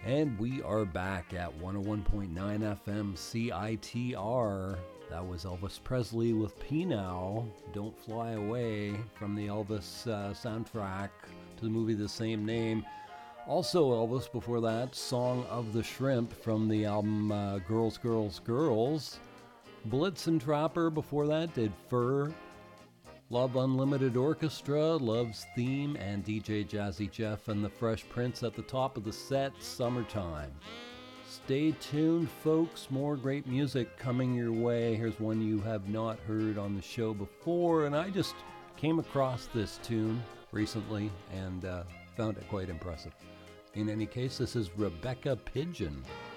And we are back at 101.9 FM CITR. That was Elvis Presley with P Now, Don't Fly Away, from the Elvis soundtrack to the movie the same name. Also Elvis before that, Song of the Shrimp from the album Girls, Girls, Girls. Blitzen Trapper before that did Fur. Love Unlimited Orchestra, Love's Theme, and DJ Jazzy Jeff and the Fresh Prince at the top of the set, Summertime. Stay tuned, folks. More great music coming your way. Here's one you have not heard on the show before, and I just came across this tune recently and found it quite impressive. In any case, this is Rebecca Pigeon.